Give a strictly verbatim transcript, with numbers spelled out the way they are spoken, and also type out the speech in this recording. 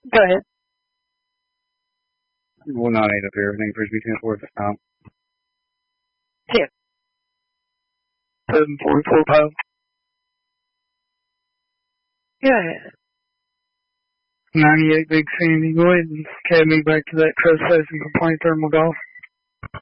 Go ahead. One nine eight up here. Everything Frisbee ten four at this time. ten. seven four four pound. Go ahead. ninety-eight Big Sandy. Go ahead and cab me back to that trespassing complaint thermal golf.